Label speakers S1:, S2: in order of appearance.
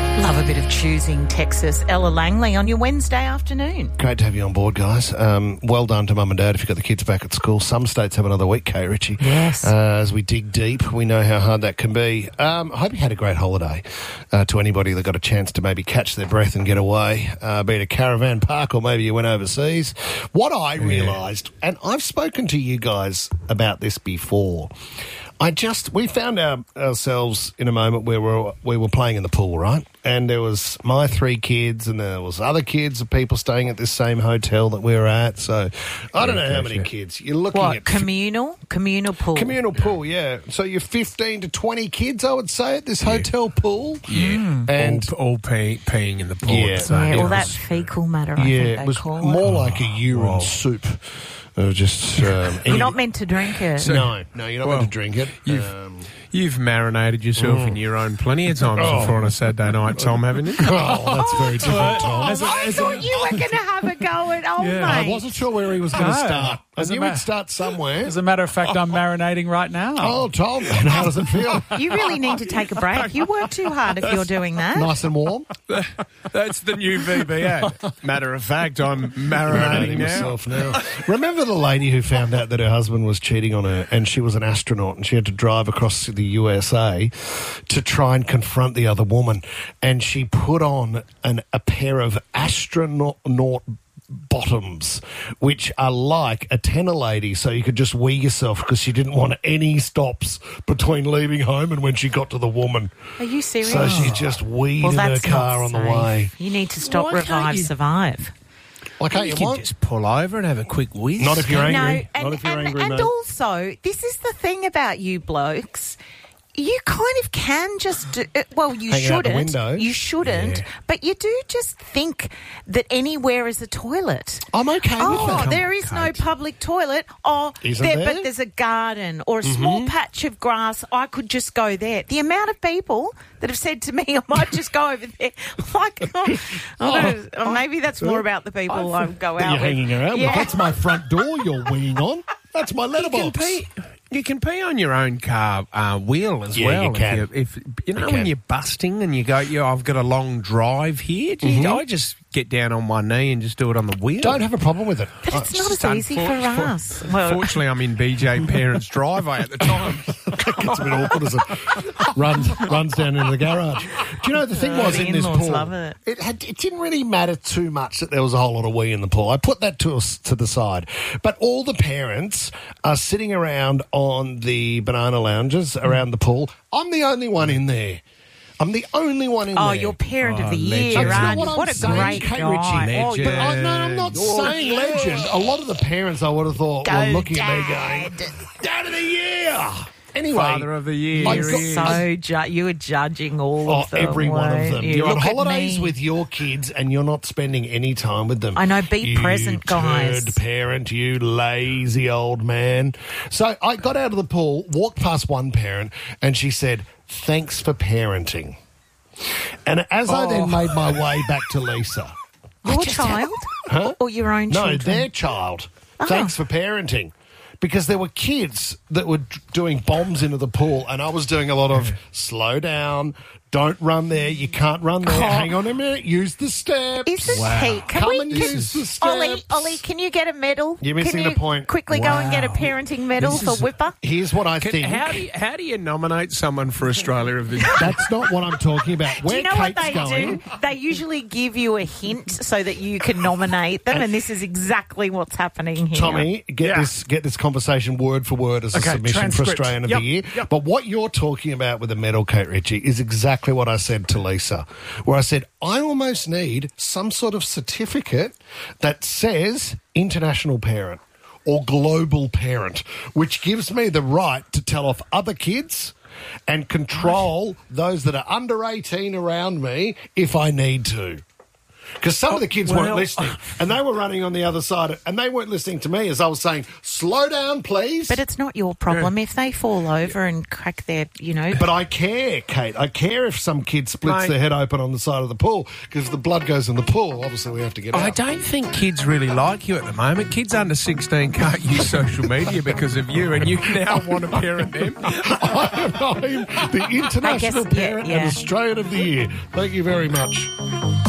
S1: Love a bit of Choosing Texas. Ella Langley on your Wednesday afternoon.
S2: Great to have you on board, guys. Well done to Mum and Dad if you've got the kids back at school. Some states have another week, Kate Ritchie.
S1: Yes.
S2: As we dig deep, we know how hard that can be. I hope you had a great holiday. To anybody that got a chance to maybe catch their breath and get away, be it a caravan park or maybe you went overseas. What I realised, and I've spoken to you guys about this before, we found ourselves in a moment where we were playing in the pool, right? And there was my 3 kids and there was other kids of people staying at this same hotel that we were at. So I don't know how many kids. You're looking at...
S1: Communal pool.
S2: Communal pool, yeah. So you're 15 to 20 kids, I would say, at this hotel pool.
S3: Yeah.
S2: And
S3: all peeing in the pool.
S2: Yeah.
S1: Or that fecal matter, I think
S2: it was
S1: call
S2: more
S1: it.
S2: like a urine soup.
S1: You're not meant to drink it.
S2: No, you're not meant to drink it.
S3: You've marinated yourself in your own plenty of times before on a Saturday night, Tom, haven't you?
S2: Oh, that's very different, Tom.
S1: I thought you were going to have a go at old mate.
S2: I wasn't sure where he was going to start. I
S4: As a
S2: knew he'd start somewhere.
S4: As a matter of fact, I'm marinating right now.
S2: Oh, Tom, and how does it feel?
S1: You really need to take a break. You work too hard if you're doing that.
S2: Nice and warm?
S3: That's the new VB ad. Matter of fact, I'm marinating
S2: myself now. Remember the lady who found out that her husband was cheating on her and she was an astronaut and she had to drive across to the USA to try and confront the other woman, and she put on a pair of astronaut bottoms, which are like a tenor lady, so you could just wee yourself because she didn't want any stops between leaving home and when she got to the woman.
S1: Are you serious?
S2: So she just weed in her car on the way.
S1: You need to stop Revive Survive.
S2: Why can't you
S3: can just pull over and have a quick whiz.
S2: Not if you're angry.
S1: No,
S2: Not if you're angry,
S1: and
S2: mate.
S1: also, this is the thing about you blokes. You kind of can just do, well, you
S2: Hang out the
S1: shouldn't.
S2: window.
S1: You shouldn't, but you do just think that anywhere is a toilet.
S2: I'm okay with that.
S1: There is no public toilet. Oh,
S2: Isn't there?
S1: But there's a garden or a small patch of grass. I could just go there. The amount of people that have said to me, I might just go over there. Like, maybe that's more about the people I go out
S2: You're
S1: with.
S2: hanging around.
S1: Yeah.
S2: Well, that's my front door you're weeing on. That's my letterbox.
S3: You can pee on your own car wheel as well.
S2: You can.
S3: If when you're busting and you go, I've got a long drive here. I just get down on my knee and just do it on the wheel.
S2: Don't have a problem with it.
S1: But it's not as easy for us.
S3: Fortunately, I'm in BJ Parents' driveway at the time.
S2: It's a bit awkward, isn't it? Runs down into the garage. Do you know the thing was
S1: the
S2: in this
S1: in-laws
S2: pool?
S1: love it.
S2: It didn't really matter too much that there was a whole lot of wee in the pool. I put that to the side. But all the parents are sitting around on the banana lounges around the pool. I'm the only one in there. I'm the only one in there.
S1: Oh, you're Parent of the Year,
S2: That's
S1: aren't
S2: not
S1: you?
S2: what
S1: What
S2: I'm
S1: a
S2: saying,
S1: great
S2: Kate
S1: guy.
S2: Ritchie. But I'm not saying legend. A lot of the parents, I would have thought, were looking at me going, Dad of the Year! Anyway,
S3: Father of the Year.
S1: You were judging all of them.
S2: Every one of them. You're on
S1: Look at
S2: holidays
S1: me.
S2: with your kids and you're not spending any time with them.
S1: I know, be present, guys.
S2: You parent, you lazy old man. So I got out of the pool, walked past one parent, and she said, "Thanks for parenting." And as I then made my way back to Lisa.
S1: Your child? Or your own
S2: No,
S1: children?
S2: their child. Thanks for parenting. Because there were kids that were doing bombs into the pool, and I was doing a lot of slow down, don't run there, you can't run there, hang on a minute, use the steps.
S1: Is this Pete?
S2: Use the steps.
S1: Ollie, can you get a medal?
S2: You're missing the point.
S1: Quickly go and get a parenting medal for Whipper?
S2: Here's what I think.
S3: How do you nominate someone for Australia of the Year?
S2: That's not what I'm talking about.
S1: Do you know what they do? They usually give you a hint so that you can nominate them, and this is exactly what's happening here.
S2: Tommy, get this conversation word for word as a submission for Australian of the Year.
S3: Yep.
S2: But what you're talking about with the medal, Kate Ritchie, is exactly what I said to Lisa, where I said, I almost need some sort of certificate that says international parent or global parent, which gives me the right to tell off other kids and control those that are under 18 around me if I need to. Because some of the kids weren't
S3: well-
S2: listening, and they were running on the other side, and they weren't listening to me as I was saying, slow down, please.
S1: But it's not your problem if they fall over and crack their,
S2: But I care, Kate. I care if some kid splits
S3: Mate.
S2: their head open on the side of the pool, because if the blood goes in the pool, obviously we have to get out.
S3: I don't think kids really like you at the moment. Kids under 16 can't use social media because of you, and you now want to parent them.
S2: I'm the International
S1: I guess,
S2: Parent and Australian of the Year. Thank you very much.